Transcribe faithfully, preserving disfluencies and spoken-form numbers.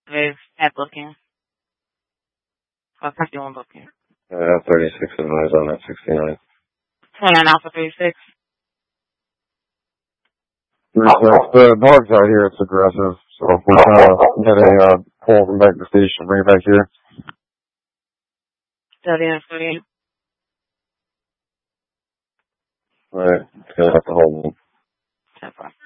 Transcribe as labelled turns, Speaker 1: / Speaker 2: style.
Speaker 1: With at booking. What's that doing booking?
Speaker 2: Uh, thirty-six of them is on that sixty-nine.
Speaker 1: twenty-nine Alpha thirty-six.
Speaker 2: The dog's out here, it's aggressive, so if we kind of get a uh, pull from back to the station, bring it back here.
Speaker 1: thirty-nine forty-eight.
Speaker 2: Alright, it's gonna have to hold me.
Speaker 1: ten four.